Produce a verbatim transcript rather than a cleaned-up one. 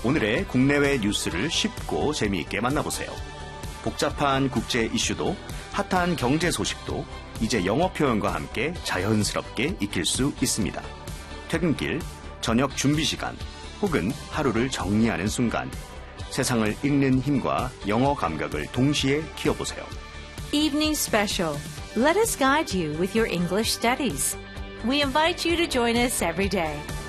오늘의 국내외 뉴스를 쉽고 재미있게 만나보세요. 복잡한 국제 이슈도 핫한 경제 소식도 이제 영어 표현과 함께 자연스럽게 익힐 수 있습니다. 퇴근길, 저녁 준비 시간, 혹은 하루를 정리하는 순간, 세상을 읽는 힘과 영어 감각을 동시에 키워보세요. Evening Special. Let us guide you with your English studies. We invite you to join us every day.